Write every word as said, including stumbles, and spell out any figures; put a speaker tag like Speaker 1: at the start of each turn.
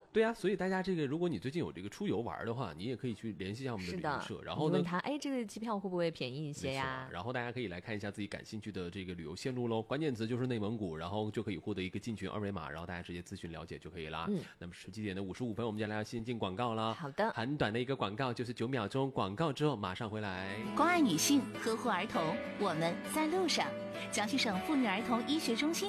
Speaker 1: 对啊，所以大家这个，如果你最近有这个出游玩的话，你也可以去联系一下我们的旅游社，然后呢，
Speaker 2: 问他，哎，这个机票会不会便宜一些呀？
Speaker 1: 然后大家可以来看一下自己感兴趣的这个旅游线路喽，关键词就是内蒙古，然后就可以获得一个进群二维码，然后大家直接咨询了解就可以啦。嗯，那么十七点的五十五分，我们接下来要先进广告了。
Speaker 2: 好的，
Speaker 1: 很短的一个广告，就是九秒钟，广告之后马上回来。
Speaker 3: 关爱女性，呵护儿童，我们在路上。江西省妇女儿童医学中心